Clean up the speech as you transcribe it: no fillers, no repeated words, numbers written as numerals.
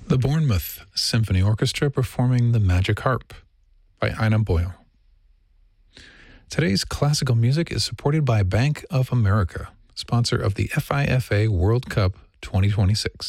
The Bournemouth Symphony Orchestra performing The Magic Harp by Ina Boyle. Today's classical music is supported by Bank of America, sponsor of the FIFA World Cup 2026.